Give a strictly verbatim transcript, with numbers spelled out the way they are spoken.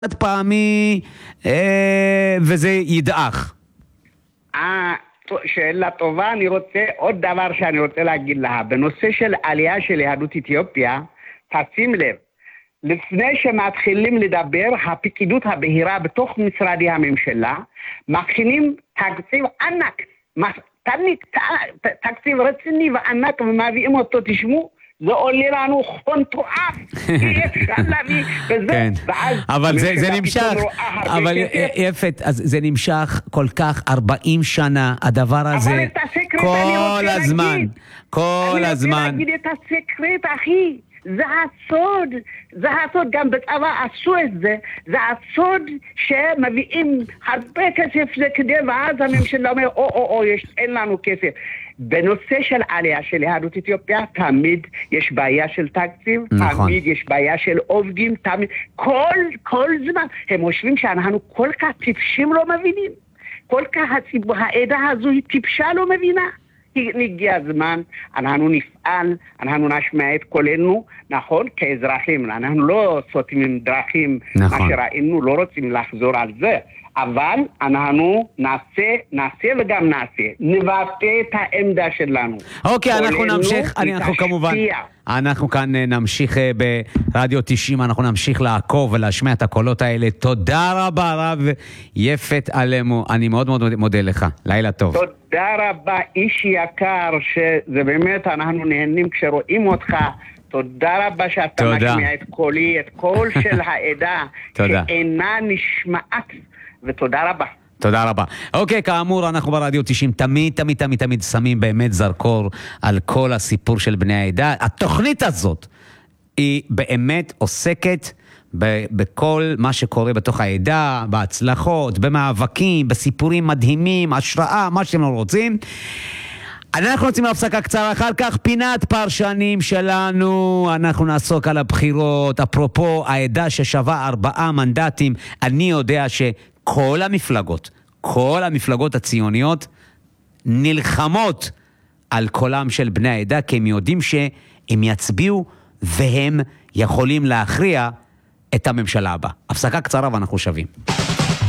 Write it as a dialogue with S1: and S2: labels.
S1: חד פעמי, וזה ידעך.
S2: אה, שאלה טובה, אני רוצה, עוד דבר שאני רוצה להגיד לה, בנושא של עלייה של יהדות אתיופיה, תשים לב, לפני שמתחילים לדבר, הפקידות הבהירה בתוך משרדי הממשלה, מכינים תקציב ענק, תקציב רציני וענק, ומביאים אותו, תשמעו, זה עולה לנו חון תואף, אי אפשר להביא בזה,
S1: אבל זה נמשך, אבל יפת, אז זה נמשך כל כך ארבעים שנה, הדבר הזה, כל הזמן, כל הזמן.
S2: אני רוצה להגיד את הסקרט, אחי, זה הסוד, זה הסוד, גם בצבא עשו את זה, זה הסוד שמביאים הרבה כסף זה כדי, ואז הממשלה אומר, או או או, יש, אין לנו כסף. בנושא של עלייה של יהדות אתיופיה, תמיד יש בעיה של תקציב, נכון. תמיד יש בעיה של עובדים, תמיד, כל, כל זמן, הם חושבים שאנחנו כל כך טיפשים לא מבינים, כל כך הציבור, העדה הזו היא טיפשה לא מבינה, הגיע הזמן, אנחנו נפעל, אנחנו נשמע את קולנו, נכון, כאזרחים, אנחנו לא סותמים דרכים, נכון. מה שראינו, לא רוצים לחזור על זה, אבל אנחנו נעשה, נעשה וגם נעשה, נבטא את העמדה שלנו.
S1: אוקיי, אנחנו נמשיך, אנחנו כמובן, אנחנו כאן נמשיך ברדיו תשעים, אנחנו נמשיך לעקוב ולהשמיע את הקולות האלה. תודה רבה, רב יפת עלמו, אני מאוד מאוד מודה לך, לילה טוב.
S2: תודה רבה, איש יקר, שזה באמת, אנחנו נהנים כשרואים אותך, תודה רבה שאתה משמיע את קולי, את קול של העדה, שאינה נשמעת, ותודה רבה.
S1: תודה רבה. אוקיי, כאמור, אנחנו ברדיו תשעים תמיד, תמיד, תמיד, תמיד שמים באמת זרקור על כל הסיפור של בני העדה. התוכנית הזאת היא באמת עוסקת ב- בכל מה שקורה בתוך העדה, בהצלחות, במאבקים, בסיפורים מדהימים, השראה, מה שאתם לא רוצים. אנחנו רוצים להפסקה קצרה, אחר כך פינת פרשנים שלנו, אנחנו נעסוק על הבחירות, אפרופו העדה ששווה ארבעה מנדטים, אני יודע שכל המפלגות, כל המפלגות הציוניות נלחמות על קולם של בני העדה, כי הם יודעים שהם יצביעו והם יכולים להכריע את הממשלה הבאה. הפסקה קצרה ואנחנו שווים.